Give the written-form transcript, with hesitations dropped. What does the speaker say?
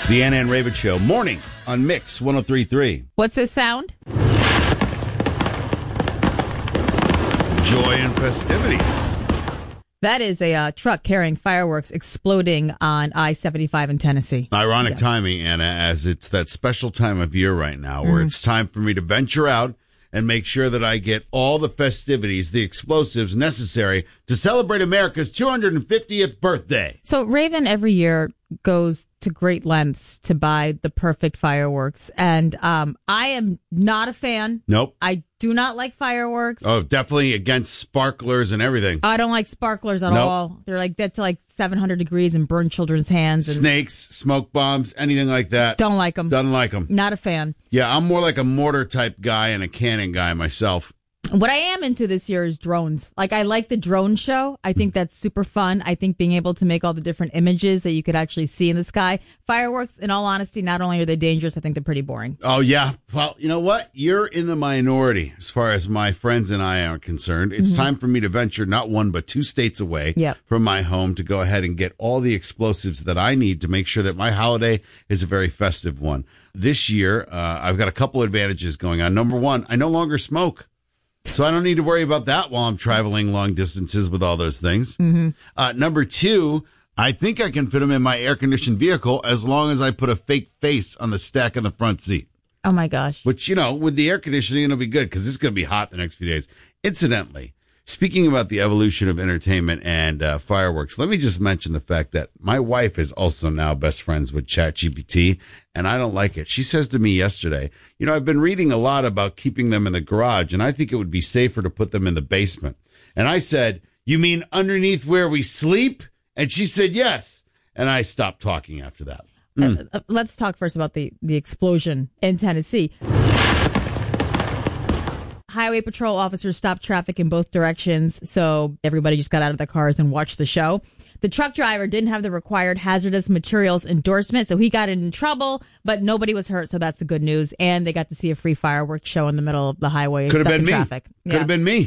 The Anna and Raven Show, mornings on Mix 103.3. What's this sound? Joy and festivities. That is a truck carrying fireworks exploding on I-75 in Tennessee. Ironic timing, Anna, as it's that special time of year right now where it's time for me to venture out and make sure that I get all the festivities, the explosives necessary to celebrate America's 250th birthday. So Raven every year goes to great lengths to buy the perfect fireworks. And I am not a fan. Nope. I do not like fireworks. Oh, definitely against sparklers and everything. I don't like sparklers at all. They're like, get to like 700 degrees and burn children's hands. And Snakes, smoke bombs, anything like that. don't like them. Doesn't like them. Not a fan. Yeah, I'm more like a mortar type guy and a cannon guy myself. What I am into this year is drones. Like, I like the drone show. I think that's super fun. I think being able to make all the different images that you could actually see in the sky. Fireworks, in all honesty, not only are they dangerous, I think they're pretty boring. Oh, yeah. Well, you know what? You're in the minority as far as my friends and I are concerned. It's time for me to venture not one, but 2 states away from my home to go ahead and get all the explosives that I need to make sure that my holiday is a very festive one. This year, I've got a couple advantages going on. Number one, I no longer smoke. So I don't need to worry about that while I'm traveling long distances with all those things. Number two, I think I can fit them in my air-conditioned vehicle as long as I put a fake face on the stack in the front seat. Oh, my gosh. Which, you know, with the air conditioning, it'll be good because it's going to be hot the next few days. Incidentally, speaking about the evolution of entertainment and fireworks, let me just mention the fact that my wife is also now best friends with ChatGPT, and I don't like it. She says to me yesterday, you know, I've been reading a lot about keeping them in the garage, and I think it would be safer to put them in the basement. And I said, you mean underneath where we sleep? And she said, yes. And I stopped talking after that. Let's talk first about the explosion in Tennessee. Highway patrol officers stopped traffic in both directions, so everybody just got out of their cars and watched the show. The truck driver didn't have the required hazardous materials endorsement, so he got in trouble, but nobody was hurt, so that's the good news. And they got to see a free fireworks show in the middle of the highway. Could have been me. Traffic. Could have been me.